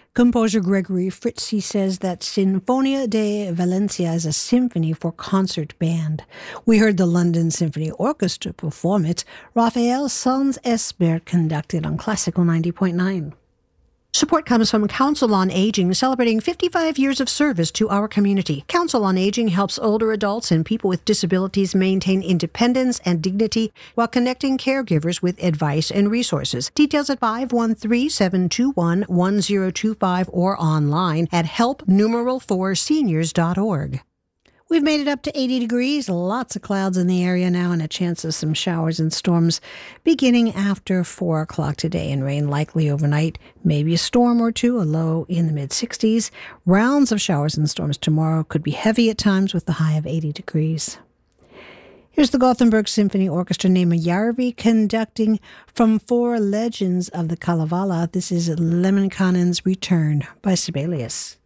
Composer Gregory Fritzi says that Sinfonia de Valencia is a symphony for concert band. We heard the London Symphony Orchestra perform it. Raphael Sans Esbert conducted on Classical 90.9. Support comes from Council on Aging, celebrating 55 years of service to our community. Council on Aging helps older adults and people with disabilities maintain independence and dignity while connecting caregivers with advice and resources. Details at 513-721-1025 or online at help4seniors.org. We've made it up to 80 degrees, lots of clouds in the area now, and a chance of some showers and storms beginning after 4 o'clock today, and rain likely overnight. Maybe a storm or two, a low in the mid-60s. Rounds of showers and storms tomorrow could be heavy at times with the high of 80 degrees. Here's the Gothenburg Symphony Orchestra Nema Järvi conducting from 4 Legends of the Kalevala. This is Lemminkanen's Return by Sibelius.